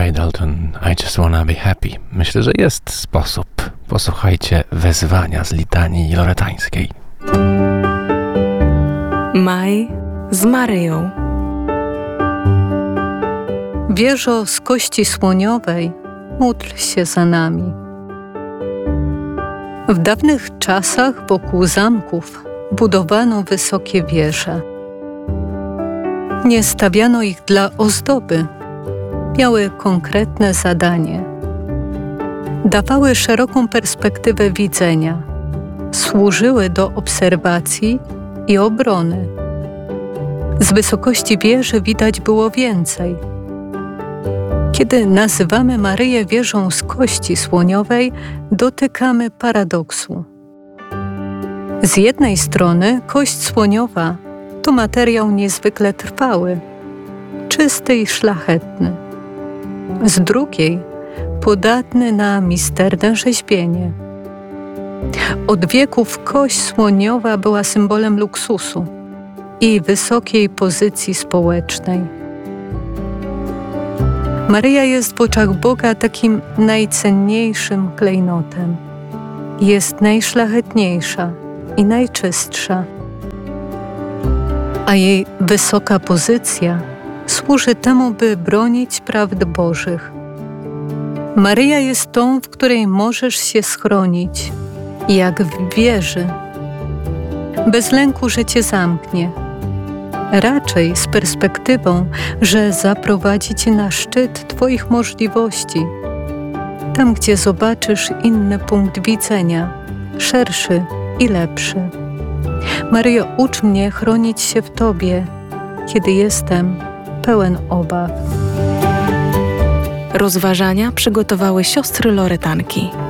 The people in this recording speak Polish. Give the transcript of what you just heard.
Ty Dalton, I just wanna be happy. Myślę, że jest sposób. Posłuchajcie wezwania z litanii loretańskiej. Maj z Maryją. Wieżo z kości słoniowej, módl się za nami. W dawnych czasach wokół zamków budowano wysokie wieże. Nie stawiano ich dla ozdoby. Miały konkretne zadanie. Dawały szeroką perspektywę widzenia. Służyły do obserwacji i obrony. Z wysokości wieży widać było więcej. Kiedy nazywamy Maryję wieżą z kości słoniowej, dotykamy paradoksu. Z jednej strony kość słoniowa to materiał niezwykle trwały, czysty i szlachetny. Z drugiej podatny na misterne rzeźbienie. Od wieków kość słoniowa była symbolem luksusu i wysokiej pozycji społecznej. Maryja jest w oczach Boga takim najcenniejszym klejnotem. Jest najszlachetniejsza i najczystsza. A jej wysoka pozycja służy temu, by bronić prawd Bożych. Maryja jest tą, w której możesz się schronić, jak w wieży. Bez lęku, że cię zamknie. Raczej z perspektywą, że zaprowadzi cię na szczyt twoich możliwości. Tam, gdzie zobaczysz inny punkt widzenia, szerszy i lepszy. Maryjo, ucz mnie chronić się w Tobie, kiedy jestem pełen obaw. Rozważania przygotowały siostry loretanki.